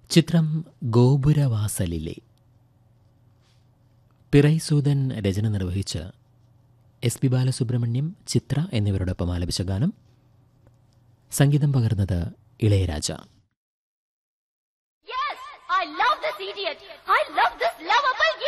ചിത്രം ഗോപുരവാസലിലെ. പിറൈസൂദൻ രചന നിർവഹിച്ച് S P Balasubrahmanyam, ചിത്ര എന്നിവരോടൊപ്പം ആലപിച്ച ഗാനം. സംഗീതം പകർന്നത് Ilaiyaraaja. Yes, I love this idiot. I love this lovable